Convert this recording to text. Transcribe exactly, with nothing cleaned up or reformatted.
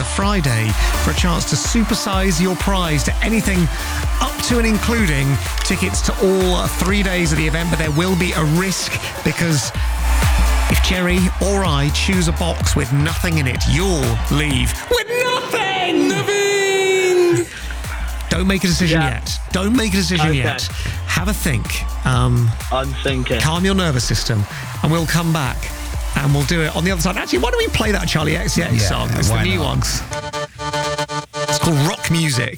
Friday for a chance to supersize your prize to anything up to and including tickets to all three days of the event. But there will be a risk, because if Jerry or I choose a box with nothing in it, you'll leave with nothing! Nothing! Don't make a decision Yeah. yet. Don't make a decision Okay. yet. Have a think. Um, I'm thinking. calm your nervous system, and we'll come back and we'll do it on the other side. Actually, why don't we play that Charlie X C X Yeah, song? It's the why new not? one. It's called Rock Music.